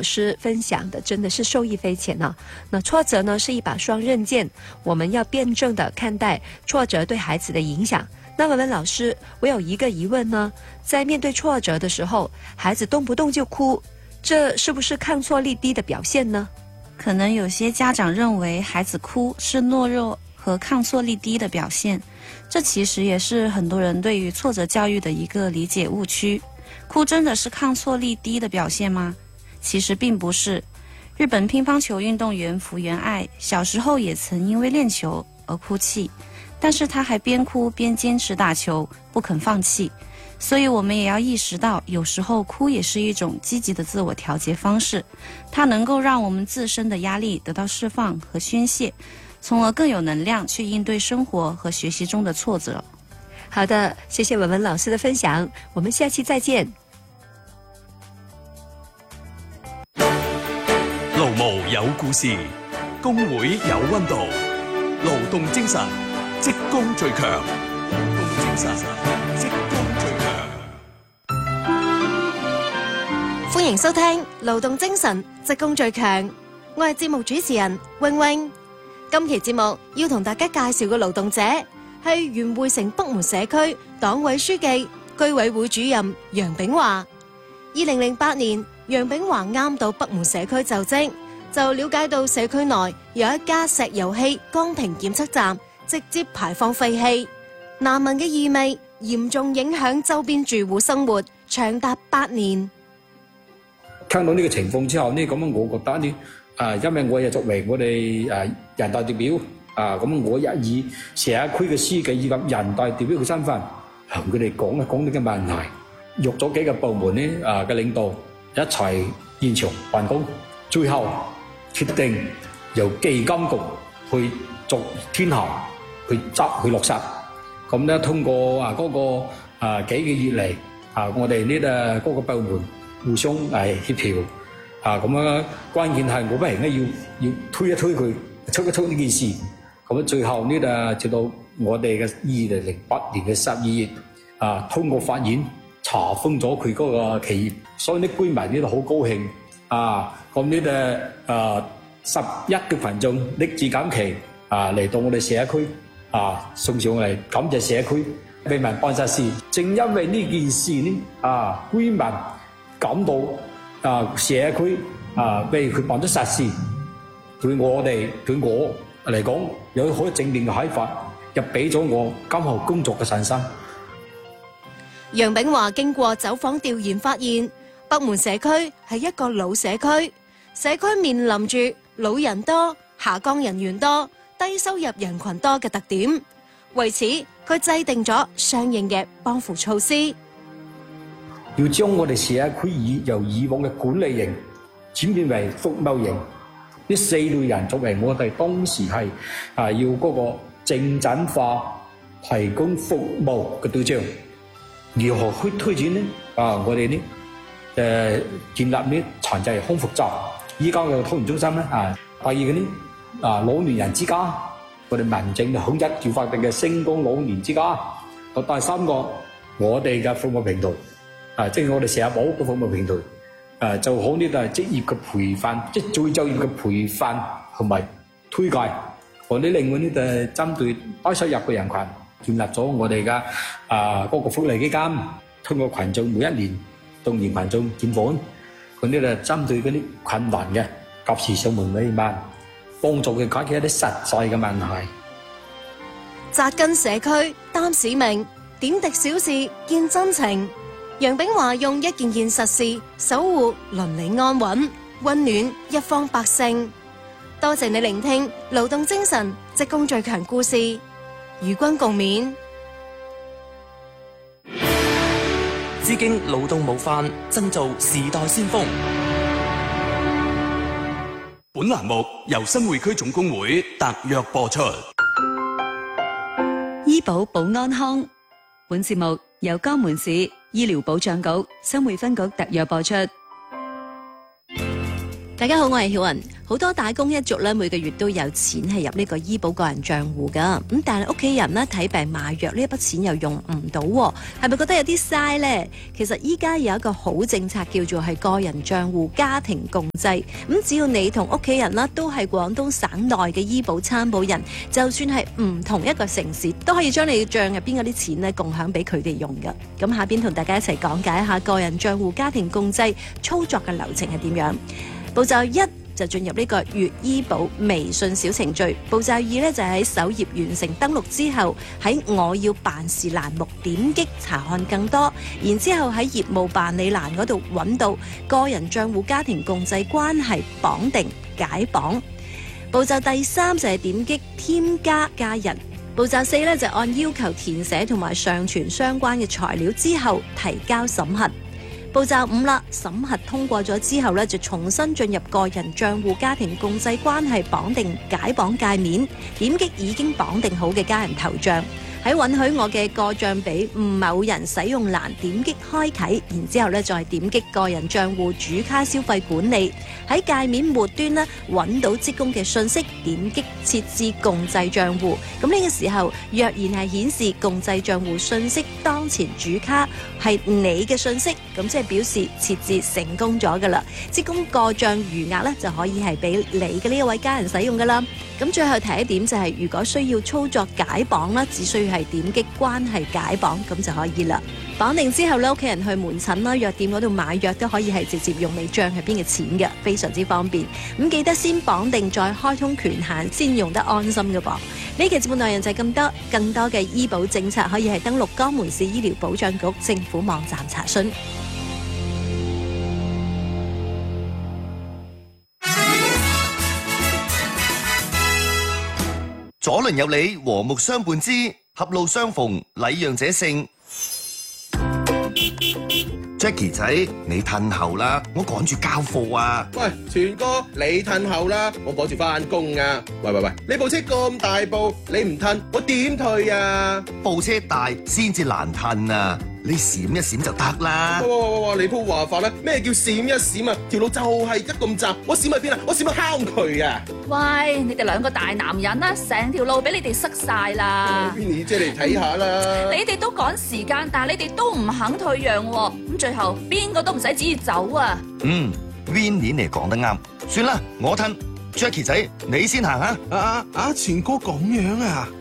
老师分享的真的是受益匪浅啊。那挫折呢是一把双刃剑，我们要辩证的看待挫折对孩子的影响。那文文老师，我有一个疑问呢，在面对挫折的时候，孩子动不动就哭，这是不是抗挫力低的表现呢？ 可能有些家长认为孩子哭是懦弱和抗挫力低的表现，这其实也是很多人对于挫折教育的一个理解误区。哭真的是抗挫力低的表现吗？其实并不是。日本乒乓球运动员福原爱小时候也曾因为练球而哭泣，但是他还边哭边坚持打球，不肯放弃。所以我们也要意识到，有时候哭也是一种积极的自我调节方式，它能够让我们自身的压力得到释放和宣泄，从而更有能量去应对生活和学习中的挫折。 好的，谢谢文文老师的分享，我们下期再见。 勞務有故事，工會有溫度，勞動精神，職工最強。勞動精神，職工最強。 歡迎收聽《勞動精神，職工最強》，我係節目主持人穎穎。今期節目要同大家介紹嘅勞動者係袁匯城北門社區黨委書記、居委會主任楊炳華。2008年，楊炳華啱到北門社區就職，就了解到社區內有一家石油氣江平檢測站直接排放廢氣，難聞嘅異味嚴重影響周邊住戶生活，長達8年。 聽到呢個情況之後呢，咁我覺得呢，因為我又作為我哋人大代表咁我也以社區嘅書記以及人大代表嘅身份同佢哋講呢個問題，約咗幾個部門呢嘅領導一齊現場辦公，最後決定由基金局去做天下去落實。咁咧通過嗰個幾個月嚟我哋呢嗰個部門互相協調咁樣，關鍵係我不停咧要推一推佢出呢件事。咁最後呢直到我哋嘅2008年嘅12月通過法院查封咗佢嗰個企業，所以啲居民呢度好高興咁呢11嘅群眾拎住錦旗嚟到我哋社區送上嚟感謝社區為民辦實事。正因為呢件事呢居民感到社區為佢辦咗實事，對我嚟講有好正面嘅睇法，又俾咗我今後工作嘅信心。 楊炳華經過走訪調研發現，北門社區係一個老社區，社區面臨住老人多、下崗人員多、低收入人群多嘅特點。為此，佢制定咗相應嘅幫扶措施， 要將我哋社區由以往嘅管理型轉變為服務型。呢4類人作為我哋當時係要嗰個正準化提供服務嘅對象。如何去推展呢？我哋呢建立呢殘疾康復站，依家嘅托兒中心咧第二個呢老年人之家，我哋民政統一條法定嘅星光老年之家。第3個我哋嘅服務平台即係我哋社保嘅服務平台做好呢職業嘅培訓，即係再就業嘅培訓同埋推介。我哋另外呢針對低收入嘅人群，建立咗我哋嘅嗰個福利基金，通過群眾每一年動員群眾捐款，佢呢就針對嗰啲困難嘅及時上門慰問，幫助佢解決一啲實際嘅問題。 扎根社區，擔使命，點滴小事見真情。楊炳華用一件件實事守護鄰里安穩，溫暖一方百姓。多謝你聆聽勞動精神職工最強故事，與君共勉。 致敬勞動模範，振造時代先鋒。本欄目由新會區總工會特約播出。 醫保保安康，本節目由江門市醫療保障局新會分局特約播出。 大家好，我係曉雲。 好多打工一族咧，每個月都有錢係入呢個醫保個人帳戶噶，咁但係屋企人咧睇病買藥呢一筆錢又用唔到，係咪覺得有啲嘥呢？其實依家有一個好政策叫做係個人帳戶家庭共濟，咁只要你同屋企人啦都係廣東省內嘅醫保參保人，就算係唔同一個城市，都可以將你嘅帳入邊嗰啲錢咧共享俾佢哋用噶。咁下邊同大家一齊講解一下個人帳戶家庭共濟操作嘅流程係點樣。步驟一就進入呢個粵醫保微信小程序。步驟二呢，就喺首頁完成登錄之後，喺我要辦事欄目點擊查看更多，然之後喺業務辦理欄嗰度揾到個人帳戶家庭共濟關係綁定解綁。步驟第三就係點擊添加家人。步驟四呢，就按要求填寫同埋上傳相關嘅材料之後提交審核。步驟五啦，審核通過咗之後呢，就重新進入個人帳戶家庭共濟關係綁定解綁界面，點擊已經綁定好嘅家人頭像，喺允許我嘅個帳俾某人使用欄點擊開啟，然之後呢，再點擊個人帳戶主卡消費管理，喺界面末端呢，揾到職工嘅信息，點擊設置共濟帳戶。咁呢個時候若然係顯示共濟帳戶信息當前主卡係你嘅信息，咁即係表示設置成功咗噶啦，職工個帳餘額呢，就可以係俾你嘅呢一位家人使用噶啦。咁最後提一點就係，如果需要操作解綁啦，只需要係點擊關係解綁咁就可以啦。綁定之後咧，屋企人去門診啦、藥店嗰度買藥都可以係直接用你帳入邊嘅錢嘅，非常之方便。咁記得先綁定再開通權限，先用得安心嘅噃。呢期節目內容就係咁多，更多嘅醫保政策可以係登錄江門市醫療保障局政府網站查詢。 左鄰右里和睦相伴之，狹路相逢禮讓者勝。Jackie 仔，你褪後啦，我趕住交貨啊！ 喂，全哥，你褪後啦，我趕住翻工啊！喂，你部車咁大部，你唔褪，我點退啊？ 部車大先至難褪啊！你閃一閃就得啦。 哇！你鋪話法啦，咩叫閃一閃啊？條路就係一咁窄，我閃去邊啊？我閃去坑渠啊！ 喂，你哋兩個大男人啦，成條路俾你哋塞晒啦。 Winnie 姐嚟睇下啦。 你哋都趕時間，但係你哋都唔肯退讓喎，咁最後邊個都唔使旨意走啊 ！Winnie 嚟講得啱，算啦，我褪。Jackie 仔，你先行啊！ 全哥咁樣啊？